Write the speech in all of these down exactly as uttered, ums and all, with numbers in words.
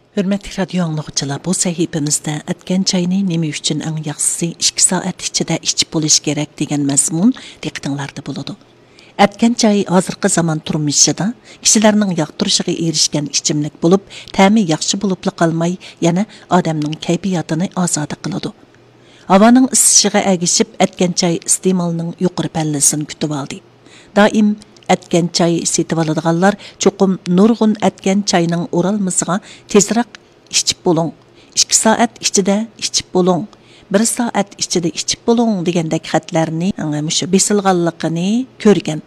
Hürmetli radyo anlıqçılar, bu sahifemizde etken çayını nemi üçün en yaxşısı ikki saat içinde içip buluş gerek degen mazmun diqqətinizdə buludu. Etken çay hazırkı zaman turmuşida kişilerinin yaqtırışıga erişken içimlik bulup, təmi yaxşı bulupla qalmay, yana adamның kayfiyatını azada qılıdı. Havanın ısışıga əgişip etken çay istemalının yuqarı pəllesini kütüb aldı. Daim etken çay setip aladiganlar çoqum nurgun etken çayның oralmısıga tezroq içip bolun. ikki saat içinde içip bolun. bir saat içinde içip bolun degandek xatlarni, mushu besilganligini ko'rgan.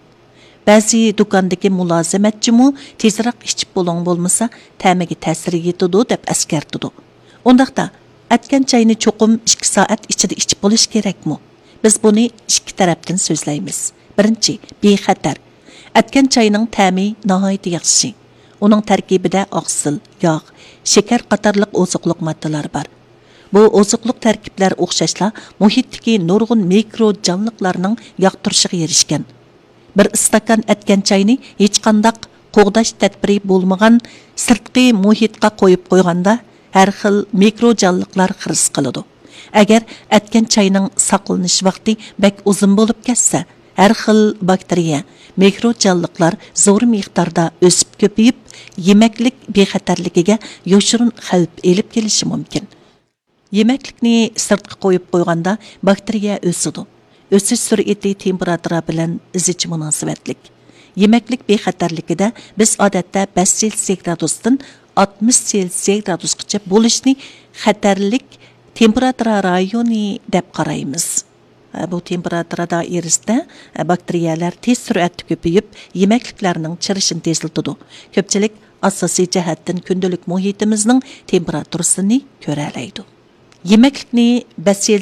Ba'zi do'kondagi mulozimatchimu tezroq içip bolun bo'lmasa, ta'miga ta'sir yetadi deb askartidi. Undaqda etken çayni çoqum ikki saat içinde içip bolish kerakmi? Biz buni ikki tarafdan so'zlaymiz. Birinchi, bexatar. Etken çayının təmi nəhayət yaxşı. Onun tərkibində oqsil, yağ, şeker qatarlıq ozuqluq maddalar var. Bu ozuqluq tərkiblər oxşashla muhitdagi nurgun mikro canlıqlarının yaqtırışıga erişken. Bir istakan etken çayını hech qandaq qo'g'dash tadbiri bo'lmagan sirtqi muhitga qo'yib qo'yganda har xil mikro canlıqlar xiris qiladi. Agar etken çayının saqlanish vaqti bak uzun bo'lib ketsa, har xil bakteriya, mikro canlıqlar zo'r miqdorda o'sib ko'payib, yemaklik bexatarligiga yoshirun xavf elib kelishi mumkin. Yemaklikni sirtqa qo'yib qo'yganda bakteriya o'sidi. O'sish sur'ati temperatura bilan zich munosabatlik. Yemaklik bexatarligida biz odatda besh Selsiy gradusdan oltmish Selsiy gradusgacha bo'lishni xatarlik temperatura rayoni deb qaraymiz. Bu temperatura doirasida bakteriyalar tez sur'atda ko'payib, yemakliklarning chirishini tezlatadi. Ko'pchilik asosiy jihatdan kundalik muhitimizning temperaturasini ko'ra oladi. Yemaklikni besh